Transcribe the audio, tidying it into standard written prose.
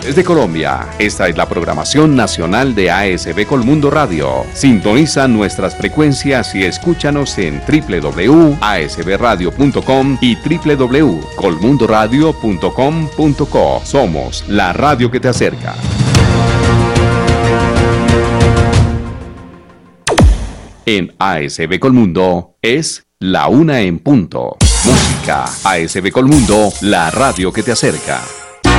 regiones de Colombia. Esta es la programación nacional de ASB Colmundo Radio. Sintoniza nuestras frecuencias y escúchanos en www.asbradio.com y www.colmundoradio.com.co. Somos la radio que te acerca. En ASB Colmundo es la 1 en punto. Música. ASB Colmundo, la radio que te acerca.